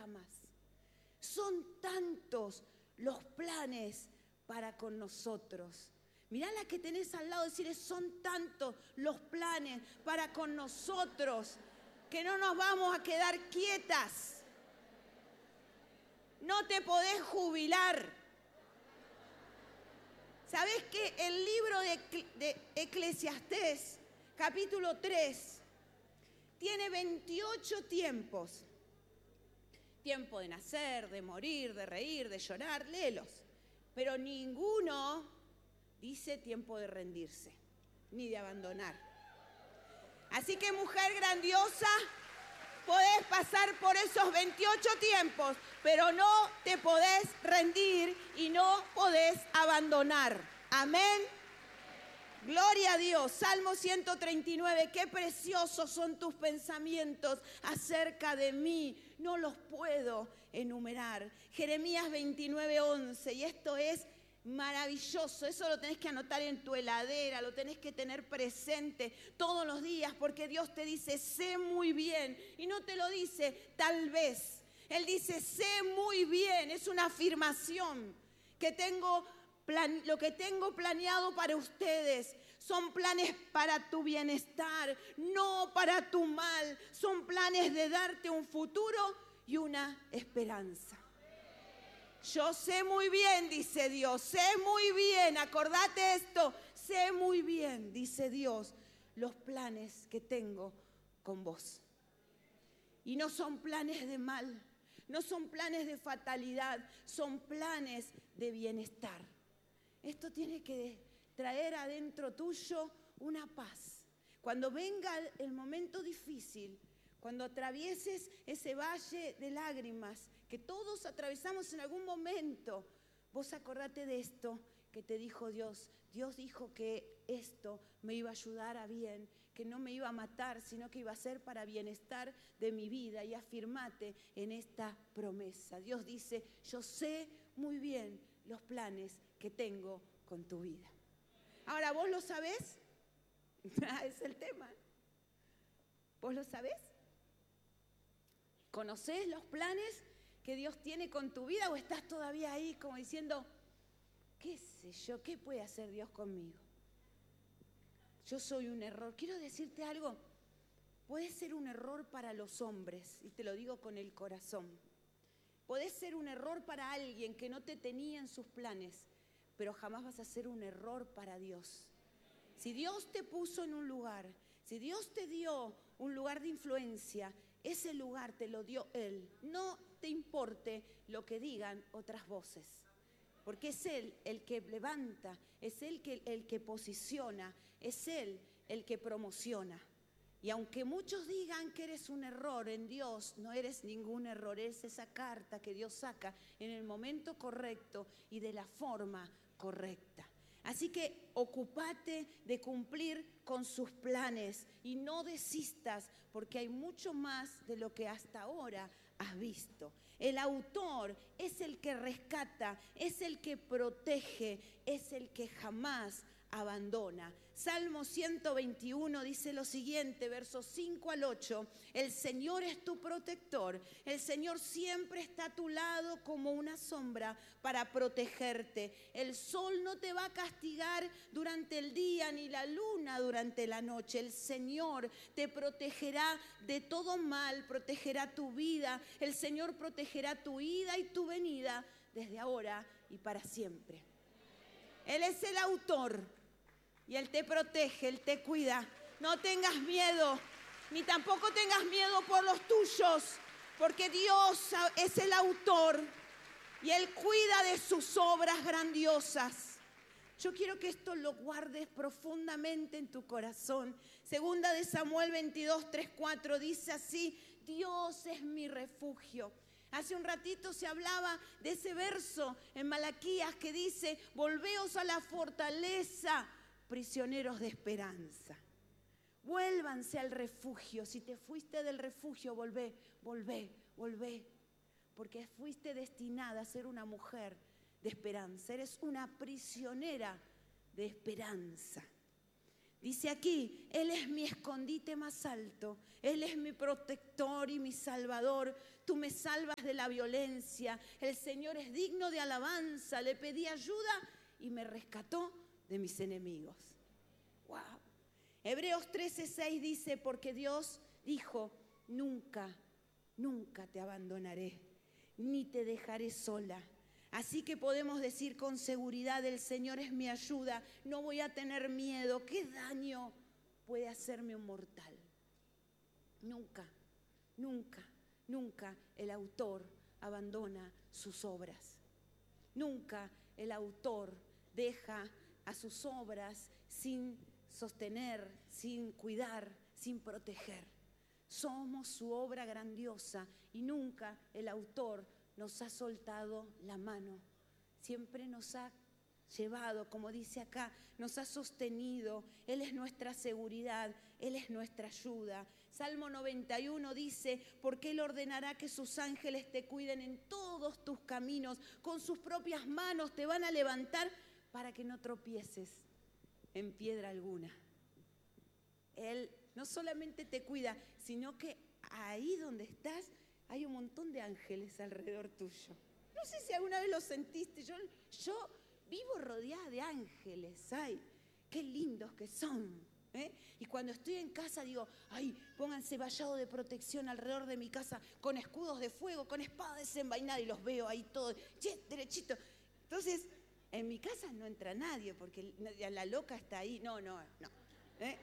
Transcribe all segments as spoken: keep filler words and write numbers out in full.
jamás. Son tantos los planes para con nosotros. Mirá la que tenés al lado, decirle, son tantos los planes para con nosotros que no nos vamos a quedar quietas. No te podés jubilar. ¿Sabés que el libro de, de Eclesiastés, capítulo tres, tiene veintiocho tiempos? Tiempo de nacer, de morir, de reír, de llorar, léelos. Pero ninguno dice tiempo de rendirse, ni de abandonar. Así que, mujer grandiosa, podés pasar por esos veintiocho tiempos, pero no te podés rendir y no podés abandonar. Amén. Gloria a Dios. Salmo ciento treinta y nueve. Qué preciosos son tus pensamientos acerca de mí. No los puedo enumerar. Jeremías veintinueve, once. Y esto es maravilloso. Eso lo tenés que anotar en tu heladera, lo tenés que tener presente todos los días, porque Dios te dice, sé muy bien. Y no te lo dice tal vez. Él dice, sé muy bien. Es una afirmación que tengo. Plan, lo que tengo planeado para ustedes son planes para tu bienestar, no para tu mal. Son planes de darte un futuro y una esperanza. Yo sé muy bien, dice Dios, sé muy bien, acordate esto, sé muy bien, dice Dios, los planes que tengo con vos. Y no son planes de mal, no son planes de fatalidad, son planes de bienestar. Esto tiene que traer adentro tuyo una paz. Cuando venga el momento difícil, cuando atravieses ese valle de lágrimas que todos atravesamos en algún momento, vos acordate de esto que te dijo Dios. Dios dijo que esto me iba a ayudar a bien, que no me iba a matar, sino que iba a ser para bienestar de mi vida. Y afirmate en esta promesa. Dios dice, yo sé muy bien los planes que tengo con tu vida. Ahora, ¿vos lo sabés? Es el tema. ¿Vos lo sabés? ¿Conocés los planes que Dios tiene con tu vida o estás todavía ahí como diciendo, qué sé yo, qué puede hacer Dios conmigo? Yo soy un error. Quiero decirte algo, puede ser un error para los hombres, y te lo digo con el corazón. Podés ser un error para alguien que no te tenía en sus planes, pero jamás vas a ser un error para Dios. Si Dios te puso en un lugar, si Dios te dio un lugar de influencia, ese lugar te lo dio Él. No te importe lo que digan otras voces, porque es Él el que levanta, es Él que, el que posiciona, es Él el que promociona. Y aunque muchos digan que eres un error, en Dios no eres ningún error. Es esa carta que Dios saca en el momento correcto y de la forma correcta. Así que ocúpate de cumplir con sus planes y no desistas, porque hay mucho más de lo que hasta ahora has visto. El autor es el que rescata, es el que protege, es el que jamás abandona. Salmo ciento veintiuno dice lo siguiente, versos cinco al ocho. El Señor es tu protector. El Señor siempre está a tu lado como una sombra para protegerte. El sol no te va a castigar durante el día, ni la luna durante la noche. El Señor te protegerá de todo mal, protegerá tu vida. El Señor protegerá tu ida y tu venida desde ahora y para siempre. Él es el autor. Y Él te protege, Él te cuida. No tengas miedo, ni tampoco tengas miedo por los tuyos, porque Dios es el autor y Él cuida de sus obras grandiosas. Yo quiero que esto lo guardes profundamente en tu corazón. Segunda de Samuel veintidós, tres, cuatro dice así, Dios es mi refugio. Hace un ratito se hablaba de ese verso en Malaquías que dice, volveos a la fortaleza, prisioneros de esperanza. Vuélvanse al refugio. Si te fuiste del refugio, volvé, volvé, volvé. Porque fuiste destinada a ser una mujer de esperanza. Eres una prisionera de esperanza. Dice aquí, Él es mi escondite más alto, Él es mi protector y mi salvador. Tú me salvas de la violencia, el Señor es digno de alabanza. Le pedí ayuda y me rescató de mis enemigos. ¡Wow! Hebreos trece seis dice, porque Dios dijo, nunca, nunca te abandonaré, ni te dejaré sola. Así que podemos decir con seguridad, el Señor es mi ayuda, no voy a tener miedo. ¿Qué daño puede hacerme un mortal? Nunca, nunca, nunca el autor abandona sus obras. Nunca el autor deja a sus obras sin sostener, sin cuidar, sin proteger. Somos su obra grandiosa y nunca el autor nos ha soltado la mano. Siempre nos ha llevado, como dice acá, nos ha sostenido. Él es nuestra seguridad, Él es nuestra ayuda. Salmo noventa y uno dice, porque Él ordenará que sus ángeles te cuiden en todos tus caminos. Con sus propias manos te van a levantar para que no tropieces en piedra alguna. Él no solamente te cuida, sino que ahí donde estás hay un montón de ángeles alrededor tuyo. No sé si alguna vez lo sentiste. Yo, yo vivo rodeada de ángeles. Ay, qué lindos que son. ¿eh? Y cuando estoy en casa digo, ay, pónganse vallado de protección alrededor de mi casa con escudos de fuego, con espadas desenvainadas, y los veo ahí todos, che, derechito. Entonces, en mi casa no entra nadie porque la loca está ahí. No, no, no. ¿eh?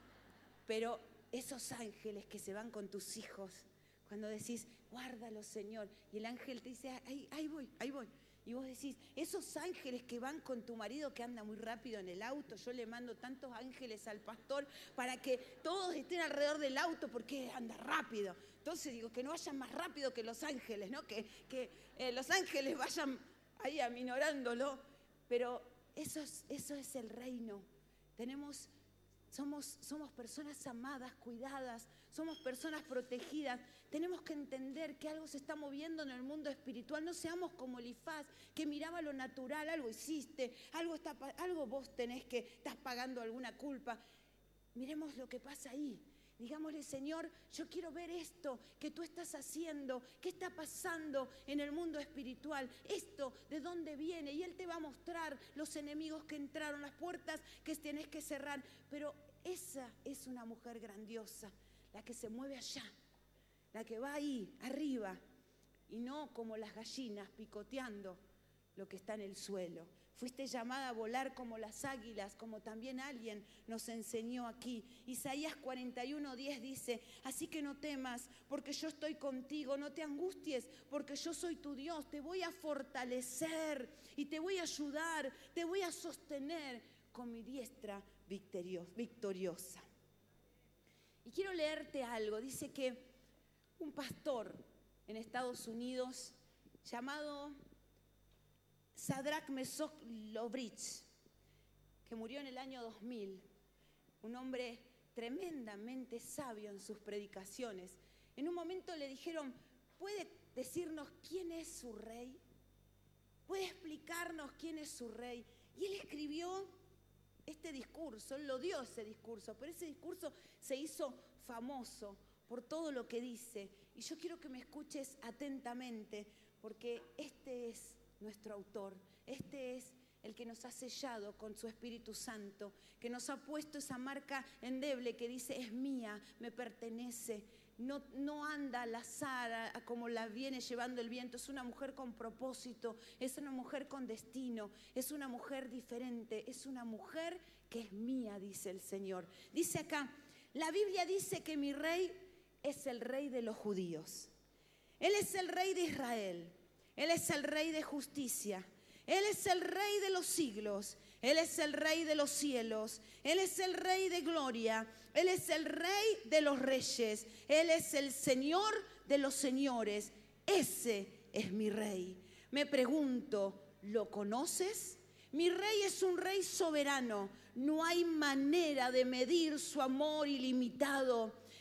Pero esos ángeles que se van con tus hijos, cuando decís, guárdalo, Señor, y el ángel te dice, ahí, ahí voy, ahí voy. Y vos decís, esos ángeles que van con tu marido que anda muy rápido en el auto, yo le mando tantos ángeles al pastor para que todos estén alrededor del auto porque anda rápido. Entonces digo, que no vayan más rápido que los ángeles, ¿no? Que, que eh, los ángeles vayan ahí aminorándolo. Pero eso es, eso es el reino. Tenemos... Somos, somos personas amadas, cuidadas, somos personas protegidas. Tenemos que entender que algo se está moviendo en el mundo espiritual. No seamos como Elifaz, que miraba lo natural, algo hiciste, algo, está, algo vos tenés que, estás pagando alguna culpa. Miremos lo que pasa ahí. Digámosle, Señor, yo quiero ver esto que tú estás haciendo, qué está pasando en el mundo espiritual, esto, de dónde viene, y Él te va a mostrar los enemigos que entraron, las puertas que tenés que cerrar. Pero esa es una mujer grandiosa, la que se mueve allá, la que va ahí, arriba, y no como las gallinas picoteando lo que está en el suelo. Fuiste llamada a volar como las águilas, como también alguien nos enseñó aquí. Isaías cuarenta y uno diez dice, así que no temas, porque yo estoy contigo, no te angusties, porque yo soy tu Dios, te voy a fortalecer y te voy a ayudar, te voy a sostener con mi diestra victoriosa. Y quiero leerte algo, dice que un pastor en Estados Unidos llamado Sadrach Mesach Lobrich, que murió en el año dos mil, un hombre tremendamente sabio en sus predicaciones. En un momento le dijeron, ¿puede decirnos quién es su rey? ¿Puede explicarnos quién es su rey? Y él escribió este discurso, él lo dio ese discurso, pero ese discurso se hizo famoso por todo lo que dice. Y yo quiero que me escuches atentamente, porque este es nuestro autor, este es el que nos ha sellado con su Espíritu Santo, que nos ha puesto esa marca endeble que dice, es mía, me pertenece, no, no anda al azar a, a como la viene llevando el viento, es una mujer con propósito, es una mujer con destino, es una mujer diferente, es una mujer que es mía, dice el Señor. Dice acá, la Biblia dice que mi rey es el rey de los judíos, Él es el rey de Israel. Él es el rey de justicia, Él es el rey de los siglos, Él es el rey de los cielos, Él es el rey de gloria, Él es el rey de los reyes, Él es el Señor de los señores. Ese es mi rey. Me pregunto, ¿lo conoces? Mi rey es un rey soberano, no hay manera de medir su amor ilimitado.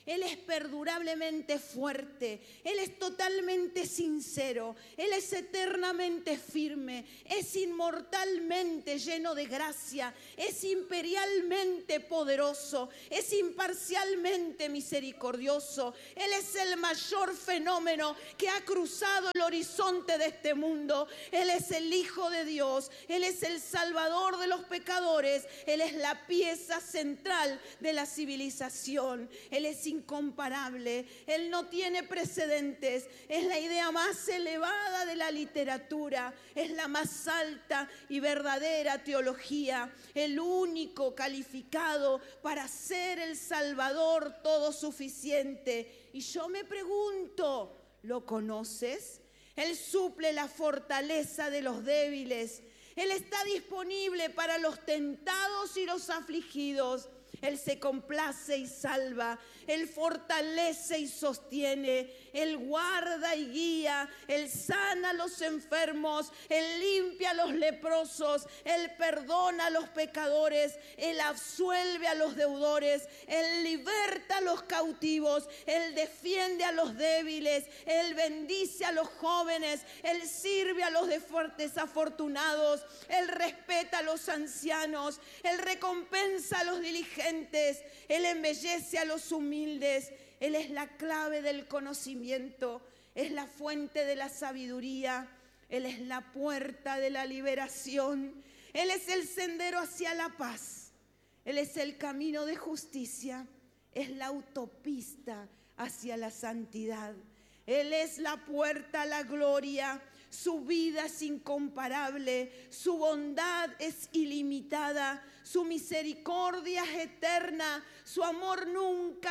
Él es perdurablemente fuerte, Él es totalmente sincero, Él es eternamente firme, es inmortalmente lleno de gracia, es imperialmente poderoso, es imparcialmente misericordioso. Él es el mayor fenómeno que ha cruzado el horizonte de este mundo. Él es el Hijo de Dios, Él es el Salvador de los pecadores, Él es la pieza central de la civilización. Él es incomparable, Él no tiene precedentes, es la idea más elevada de la literatura, es la más alta y verdadera teología, el único calificado para ser el Salvador todo suficiente. Y yo me pregunto, ¿lo conoces? Él suple la fortaleza de los débiles, Él está disponible para los tentados y los afligidos. Él se complace y salva, Él fortalece y sostiene, Él guarda y guía, Él sana a los enfermos, Él limpia a los leprosos, Él perdona a los pecadores, Él absuelve a los deudores, Él liberta a los cautivos, Él defiende a los débiles, Él bendice a los jóvenes, Él sirve a los desafortunados, Él respeta a los ancianos, Él recompensa a los diligentes, Él embellece a los humildes. Él es la clave del conocimiento, es la fuente de la sabiduría, Él es la puerta de la liberación, Él es el sendero hacia la paz, Él es el camino de justicia, es la autopista hacia la santidad, Él es la puerta a la gloria. Su vida es incomparable, su bondad es ilimitada, su misericordia es eterna, su amor nunca